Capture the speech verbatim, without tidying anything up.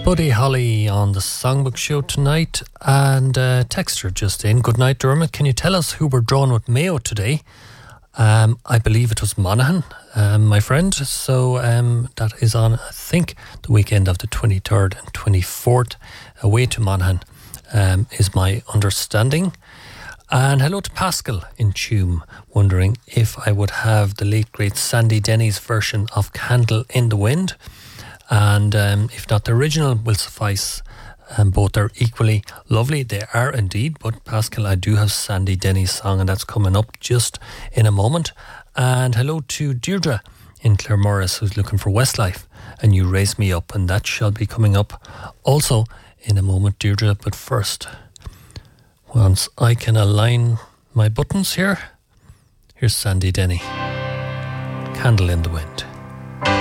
Buddy Holly on the Songbook Show tonight, and uh, texter just in. Good night, Dermot. Can you tell us who we're drawn with Mayo today? Um, I believe it was Monaghan, um, my friend. So um, that is on, I think, the weekend of the twenty-third and twenty-fourth. Away to Monaghan um, is my understanding. And hello to Pascal in Tuam, wondering if I would have the late great Sandy Denny's version of Candle in the Wind. And um, if not, the original will suffice. Um, both are equally lovely. They are indeed. But Pascal, I do have Sandy Denny's song, and that's coming up just in a moment. And hello to Deirdre in Claremorris, who's looking for Westlife and You Raise Me Up, and that shall be coming up also in a moment, Deirdre. But first, once I can align my buttons here, here's Sandy Denny, Candle in the Wind.